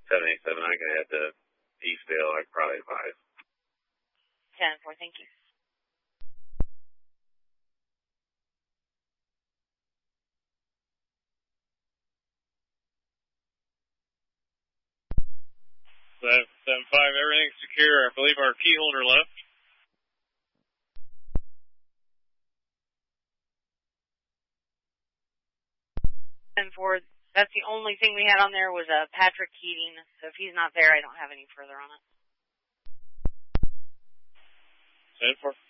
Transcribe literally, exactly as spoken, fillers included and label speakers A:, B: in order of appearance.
A: seven eight seven, I can head to Eastville, like probably five.
B: ten four, thank you.
C: seven seven five, everything's secure. I believe our key holder left.
B: ten four, that's the only thing we had on there was uh, Patrick Keating. So if he's not there, I don't have any further on it.
C: ten four.